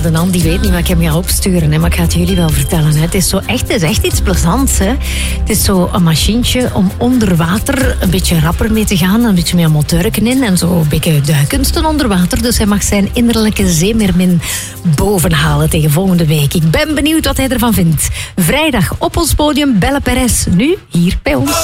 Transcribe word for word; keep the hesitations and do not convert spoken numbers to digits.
de Nan die weet niet wat ik hem ga opsturen. Hè, maar ik ga het jullie wel vertellen. Hè. Het, is zo echt, het is echt iets plezants. Hè. Het is zo een machientje om onder water een beetje rapper mee te gaan. Een beetje meer motorken in. En zo een beetje duikkunsten onder water. Dus hij mag zijn innerlijke zeemeermin bovenhalen tegen volgende week. Ik ben benieuwd wat hij ervan vindt. Vrijdag op ons podium Belle Perez. Nu hier bij ons.